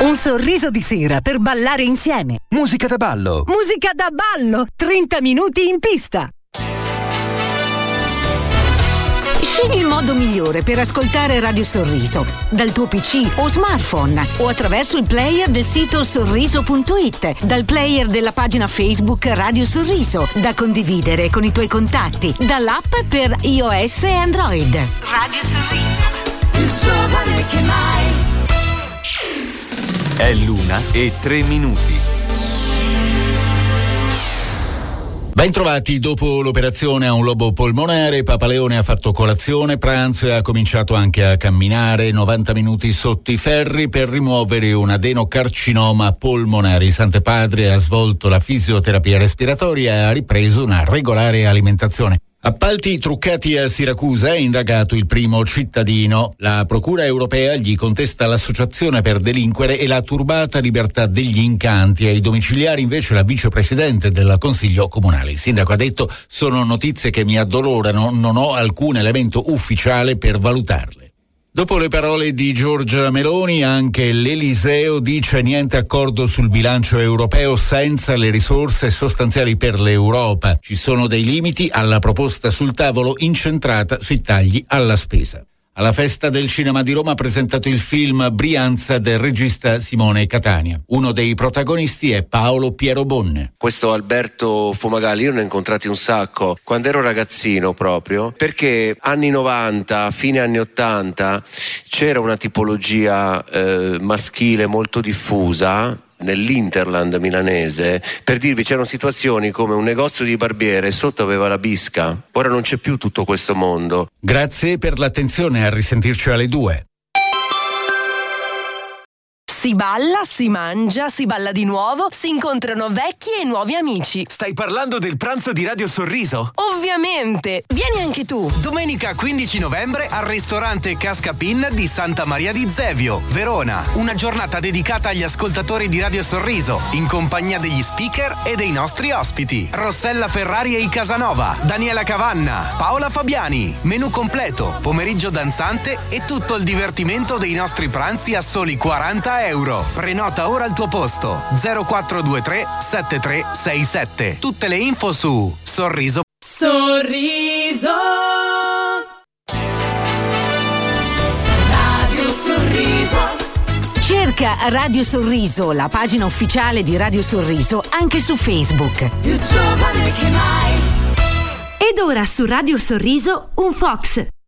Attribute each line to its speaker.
Speaker 1: Un sorriso di sera per ballare insieme.
Speaker 2: Musica da ballo.
Speaker 1: Musica da ballo. 30 minuti in pista. Scegli il modo migliore per ascoltare Radio Sorriso. Dal tuo PC o smartphone o attraverso il player del sito sorriso.it, dal player della pagina Facebook Radio Sorriso, da condividere con i tuoi contatti, dall'app per iOS e Android. Radio Sorriso. Più giovane che mai.
Speaker 3: È l'1:03.
Speaker 4: Ben trovati. Dopo l'operazione a un lobo polmonare, Papa Leone ha fatto colazione, pranzo e ha cominciato anche a camminare 90 minuti sotto i ferri per rimuovere un adenocarcinoma polmonare. Il Santo Padre ha svolto la fisioterapia respiratoria e ha ripreso una regolare alimentazione. Appalti truccati a Siracusa, è indagato il primo cittadino. La Procura europea gli contesta l'associazione per delinquere e la turbata libertà degli incanti. Ai domiciliari invece la vicepresidente del Consiglio Comunale. Il sindaco ha detto: sono notizie che mi addolorano, non ho alcun elemento ufficiale per valutarle. Dopo le parole di Giorgia Meloni, anche l'Eliseo dice niente accordo sul bilancio europeo senza le risorse sostanziali per l'Europa. Ci sono dei limiti alla proposta sul tavolo incentrata sui tagli alla spesa. Alla Festa del Cinema di Roma ha presentato il film Brianza del regista Simone Catania. Uno dei protagonisti è Paolo Piero Bonne.
Speaker 5: Questo Alberto Fumagalli io ne ho incontrati un sacco quando ero ragazzino, proprio perché anni 90, fine anni 80 c'era una tipologia maschile molto diffusa nell'Interland milanese. Per dirvi, c'erano situazioni come un negozio di barbiere e sotto aveva la bisca. Ora non c'è più tutto questo mondo.
Speaker 4: Grazie per l'attenzione, a risentirci alle 2.
Speaker 6: Si balla, si mangia, si balla di nuovo, si incontrano vecchi e nuovi amici.
Speaker 2: Stai parlando del pranzo di Radio Sorriso?
Speaker 6: Ovviamente! Vieni anche tu!
Speaker 2: Domenica 15 novembre al ristorante Cascapin di Santa Maria di Zevio, Verona. Una giornata dedicata agli ascoltatori di Radio Sorriso, in compagnia degli speaker e dei nostri ospiti. Rossella Ferrari e i Casanova, Daniela Cavanna, Paola Fabiani. Menù completo, pomeriggio danzante e tutto il divertimento dei nostri pranzi a soli €40. Prenota ora il tuo posto. 0423 7367. Tutte le info su Sorriso.
Speaker 1: Radio Sorriso. Cerca Radio Sorriso, la pagina ufficiale di Radio Sorriso, anche su Facebook. Più giovane che mai. Ed ora su Radio Sorriso un Fox.